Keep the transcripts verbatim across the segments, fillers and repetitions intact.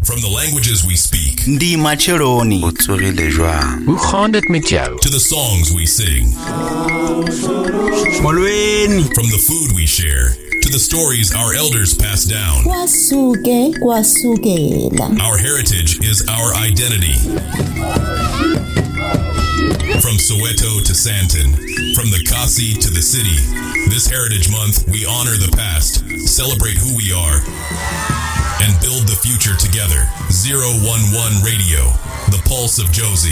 From the languages we speak, Ndi macheloni, utsogile jwang. Hoe gaan dit met jou? to the songs we sing, molweni, from the food we share, to the stories our elders passed down. Kwasuke kwasukela. Our heritage is our identity. From Soweto to Santon, from the Kasi to the city, this Heritage Month, we honor the past, celebrate who we are, and build the future together. zero one one Radio, the pulse of Josie.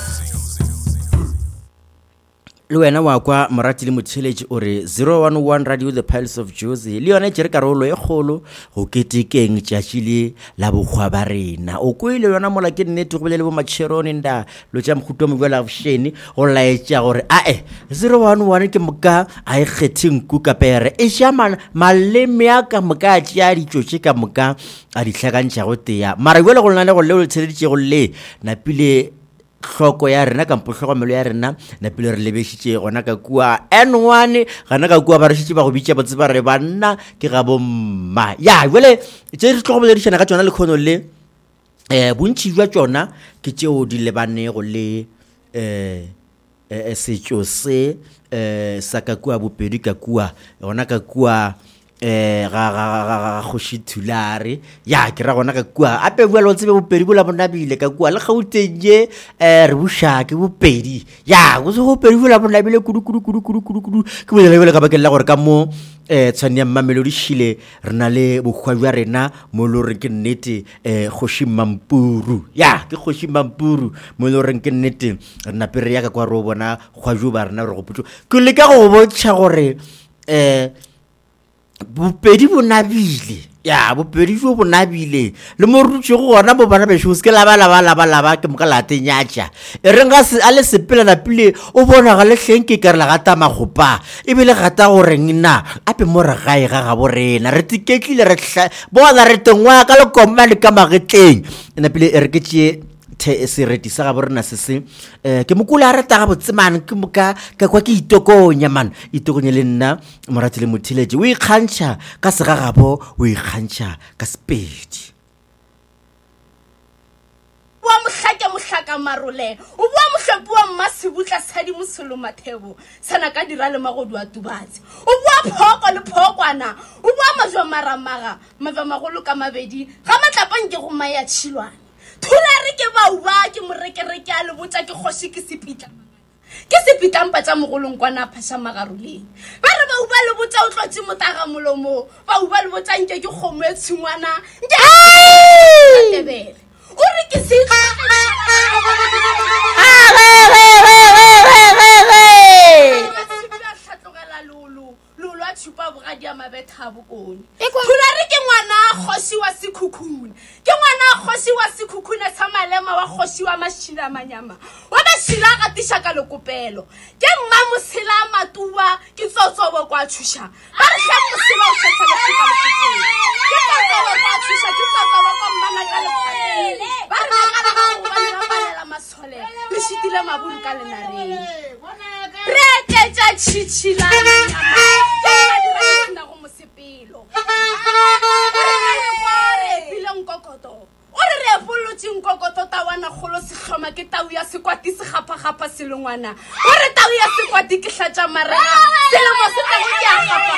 Le wena wa kwa morati le motheletši ore zero one one Radio, the pulse of Josie, le yona jere karolo e kgolo go ketekeng tšatši le la bokgwa ba rena. O kwele yona mola ke nnete go bile le bo matsherone nda lo tša mokhuto mo bjela bošeni go laetša gore ae zero one one ke moka a e kgethe nku ka pere e xa maleme a ka moka a tšea ditšotše ka moka a di hlakantšhago tea mara bjela go lena le go leo le tsheleditšego le napile hloko ya rena kampo hlokomelo ya rena napile re lebešitše gona ka kua N one gana ka kua ba re šitše ba go bitša botse ba re banna ke ga bomma ya jwale tše re tlhogomeledišana ka tšona le kgono le um bontši jwa tšona ke tšeo di lebanego le um setšo se um sa ka kua bopedi ka kua gona ka kua eh ga ga ga khoshi thulare ya ke ra gona ka kua ape bua lo tsebe bopedi bola bonabile ka kua le Gauteng eh re bushake bopedi ya go se bopedi bola bonabile kudu kudu kudu kudu kudu kudu ke bolela le ka bakela gore ka mo eh tshwane mamelodi shile rena le bogwajwa rena mo lo re ke nnete eh khoshi mampuru ya ke khoshi mampuru mo lo re ke nnete rena pere ya ka kwa ro bona gwaju ba rena re go putso ke le ka go botša gore eh bopedi bonabile ya bopedi jo bonabile le morutse go gona bo bana be se ke la ba la ba la ba la ba ke moka la tenyatša e re nga se a le sepela la pile o bona ga le hlenke ka re la gata magopa e be le gata gore nna ape mo re gae ga ga borena re tiketlile re bona re tengwa ka le komma le ka magetleng ena pile e re ke tšee the se retisa ga borena se se eh ke mokula a rata ga botsemane ke moka ka kwa ke itokonya man itokonye le nna morati le motheletše o ikgantšha ka segagabo o ikgantšha ka sepedi wa mohlake mohlaka marole o bua mohlepi wa mmasebutla tshadi mosolo mathebo sana ka dira le magodu a tubatse o bua phoko le phokwana o bua majwa maramaga majwa magolo ka mabedi ga matlapang ke go maya tshilwana thula re ke ba uba ke morekereke a le botsa ke khoshi ke sepitla ke sepitla mpa tsa mogolong kwana phasha magaruleng ba re ba uba le botsa o tlotse motaga molomo ba uba le botsa nke ke kgomo e tshingwana nke tebele o re ke se lolo a tshupa bogadi a mabetha bokone thula re ke ngwana kgoshi wa sekhukhune ke ngwana kgoshi wa sekhukhune sa malema wa kgoshi wa mashila manyama wa mashila ga tisha ka lekopelo ke mma mosela matuba ke tsotsobo kwa tshusha ba re hla mosela o tshela ka lekopelo ke tsotsobo kwa tshusha ke tsotsobo kwa mmana ka lekopelo ba re ga ga go ba le balela masole le shitile mabulu ka lenareng re tsetsa tshitshila na go mosepelo re pile nkokoto o re re bolotse nkokoto tawana golo se hloma ke tau ya sekwati se gapa gapa selongwana o re tau ya sekwati ke hlatsa marega selemo se tla go ya gapa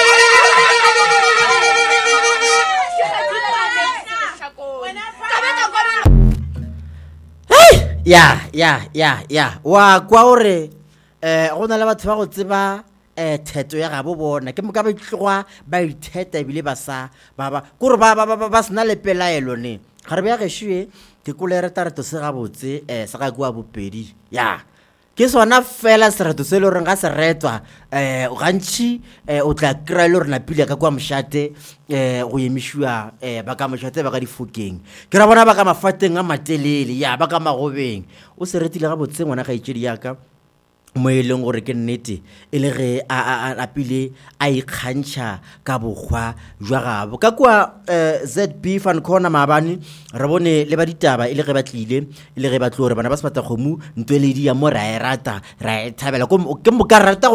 ya ya ya ya wa kwa ore eh go na le batho ba go tseba eh theto ya gabo bona ke moka ba itlogwa ba itheta ebile ba sa ba ba gore ba ba ba sna le pelaelo ne ga re ba gešwe ke kole re tare to se gabotse eh sa ga kwa bopedi ya ke sona fela sereto se le re nga se retwa eh gantši eh o tla kra le re na pile ka kwa mošate eh go yemishwa eh ba ka mošate ba ka difokeng ke ra bona ba ka mafateng a matelele ya ba ka magobeng o se retile gabotse ngwana ga itšedi yaka mo e leng gore ke nnete e le ge a a pile a ikgantšha ka bogwa jwa gabo ka kwa Z B fan corner maabane re bone le ba ditaba e le ge ba tlile e le ge ba tlo re bana ba se batla kgomo ntweledi ya mo ra e rata ra e thabela ke mo ka rata